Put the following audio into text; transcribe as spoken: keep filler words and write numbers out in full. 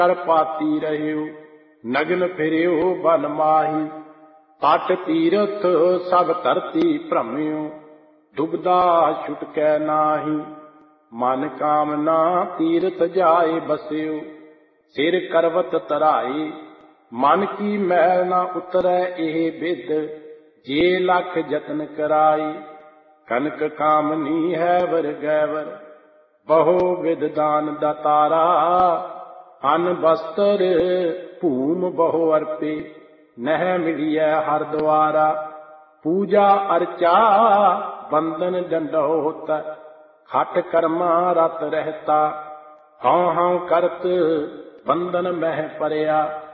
कर पाती रहियो, नग्न फिरियो बन माही। तट तीरथ सब धरती भ्रमियो, दुबदा छुटकै नाही। मन कामना तीरथ जाए बसियो, सिर करवत तराए। मन की मैल न उतरै एह बिद, जे लख जतन कराई। कनक कामनी है वर गैवर, बहु विध दान दातारा। अन बस्तर भूम बहु अर्पे, नह मिलिय हर द्वारा। पूजा अर्चा बंदन डंडोत, खट कर्मा रत रहता। हाँ हाँ करत बंदन मह परया,